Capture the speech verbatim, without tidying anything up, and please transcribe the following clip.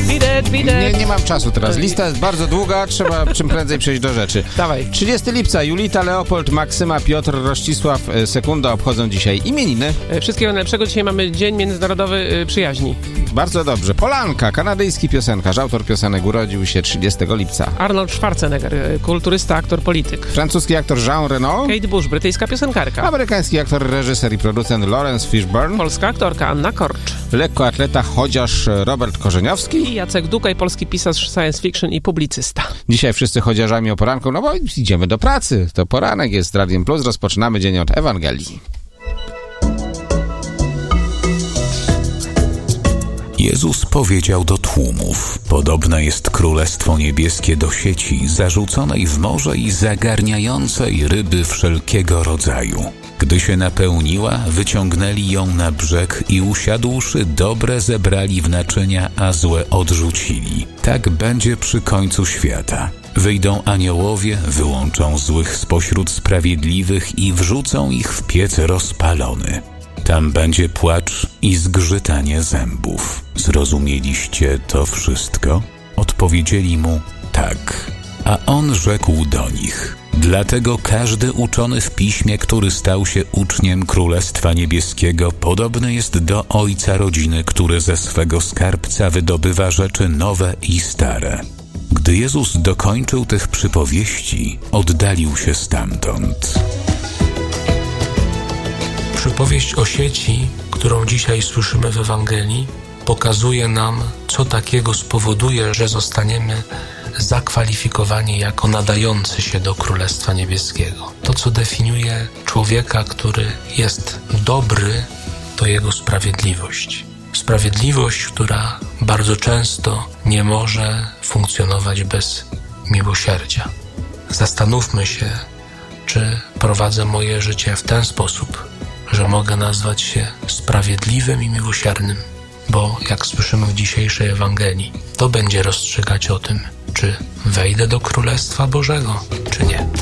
Bidet, bidet. Nie, nie mam czasu teraz. Lista jest bardzo długa, trzeba czym prędzej przejść do rzeczy. Dawaj. trzydziestego lipca Julita, Leopold, Maksyma, Piotr, Rościsław, Sekunda obchodzą dzisiaj imieniny. Wszystkiego najlepszego. Dzisiaj mamy Dzień Międzynarodowy Przyjaźni. Bardzo dobrze. Polanka, kanadyjski piosenkarz, autor piosenek, urodził się trzydziestego lipca. Arnold Schwarzenegger, kulturysta, aktor, polityk. Francuski aktor Jean Reno. Kate Bush, brytyjska piosenkarka. Amerykański aktor, reżyser i producent Lawrence Fishburne. Polska aktorka Anna Korcz. Lekkoatleta, chociaż Robert Korzeniowski. I Jacek Dukaj, polski pisarz science fiction i publicysta. Dzisiaj wszyscy chodziarzami o poranku, no bo idziemy do pracy. To poranek jest Radiem Plus. Rozpoczynamy dzień od Ewangelii. Jezus powiedział do tłumów: podobne jest Królestwo Niebieskie do sieci zarzuconej w morze i zagarniającej ryby wszelkiego rodzaju. Gdy się napełniła, wyciągnęli ją na brzeg i usiadłszy, dobre zebrali w naczynia, a złe odrzucili. Tak będzie przy końcu świata. Wyjdą aniołowie, wyłączą złych spośród sprawiedliwych i wrzucą ich w piec rozpalony. Tam będzie płacz i zgrzytanie zębów. Zrozumieliście to wszystko? Odpowiedzieli mu: tak. A on rzekł do nich: dlatego każdy uczony w piśmie, który stał się uczniem Królestwa Niebieskiego, podobny jest do ojca rodziny, który ze swego skarbca wydobywa rzeczy nowe i stare. Gdy Jezus dokończył tych przypowieści, oddalił się stamtąd. Przypowieść o sieci, którą dzisiaj słyszymy w Ewangelii, pokazuje nam, co takiego spowoduje, że zostaniemy zakwalifikowani jako nadający się do Królestwa Niebieskiego. To, co definiuje człowieka, który jest dobry, to jego sprawiedliwość. Sprawiedliwość, która bardzo często nie może funkcjonować bez miłosierdzia. Zastanówmy się, czy prowadzę moje życie w ten sposób, że mogę nazwać się sprawiedliwym i miłosiernym, bo jak słyszymy w dzisiejszej Ewangelii, to będzie rozstrzygać o tym, czy wejdę do Królestwa Bożego, czy nie.